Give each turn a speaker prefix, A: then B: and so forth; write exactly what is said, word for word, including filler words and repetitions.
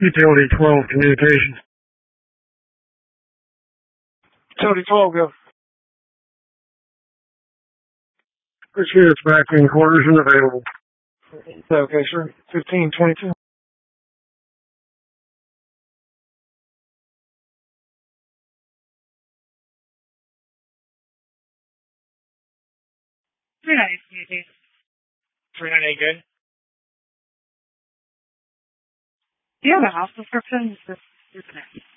A: Utility twelve Communications.
B: Utility twelve, go.
A: Chris here, it's back in quarters and available.
B: Okay, sure. fifteen twenty-two.
C: three ninety Communications.
B: three ninety-eight, good.
C: Do you have a house description? Just, just a minute.